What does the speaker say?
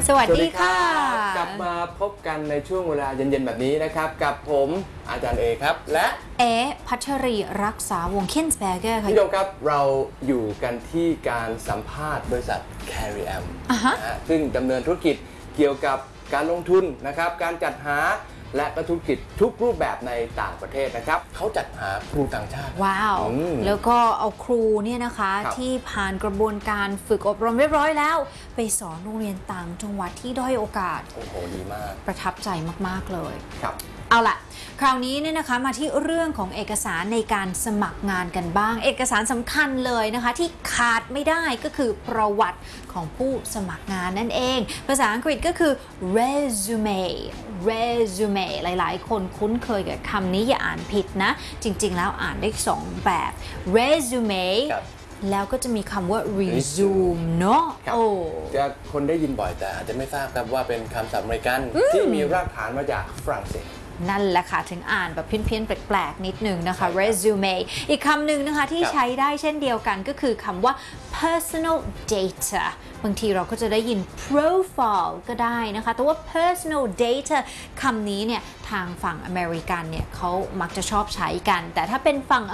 สวัสดีค่ะกลับมาพบกันในช่วงเวลาเย็นๆแบบนี้นะครับกับผมอาจารย์เอครับและพัชรีรักษาวงเคนสเบเกอร์ค่ะพี่โดมครับเราอยู่กันที่การสัมภาษณ์บริษัท Carriam ซึ่งดำเนินธุรกิจเกี่ยวกับการลงทุนนะครับการจัดหาและธุรกิจทุกรูปแบบในต่างประเทศนะครับเขาจัดหาครูต่างชาติว้าวแล้วก็เอาครูเนี่ยนะคะที่ผ่านกระบวนการฝึกอบรมเรียบร้อยแล้วไปสอนโรงเรียนต่างจังหวัดที่ด้อยโอกาสโอ้โหดีมากประทับใจมากๆเลยครับเอาล่ะคราวนี้เนี่ยนะคะมาที่เรื่องของเอกสารในการสมัครงานกันบ้างเอกสารสำคัญเลยนะคะที่ขาดไม่ได้ก็คือประวัติของผู้สมัครงานนั่นเองภาษาอังกฤษก็คือ resume หลายๆคนคุ้นเคยกับคำนี้อย่าอ่านผิดนะจริงๆแล้วอ่านได้2แบบ resume แล้วก็จะมีคำว่า resume เนาะจะคนได้ยินบ่อยแต่อาจจะไม่ทราบครับว่าเป็นคำศัพท์อเมริกันที่มีรากฐานมาจากฝรั่งเศสนั่นแหละค่ะถึงอ่านแบบเพี้ยนๆแปลกๆนิดนึงนะคะ resume อีกคำหนึ่งนะคะที่ใช้ได้เช่นเดียวกันก็คือคำว่า personal data บางทีเราก็จะได้ยิน profile ก็ได้นะคะแต่ว่า personal data คำนี้เนี่ยทางฝั่งอเมริกันเนี่ยเขามักจะชอบใช้กันแต่ถ้าเป็นฝั่ง